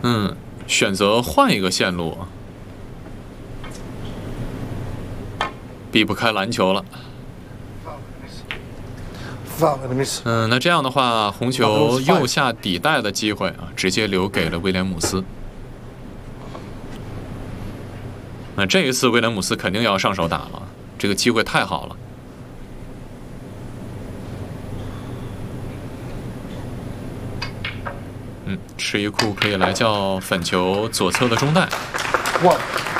选择换一个线路，避不开篮球了。那这样的话，红球右下底带的机会啊，直接留给了威廉姆斯。那这一次威廉姆斯肯定要上手打了，这个机会太好了。吃一库可以来叫粉球左侧的中带。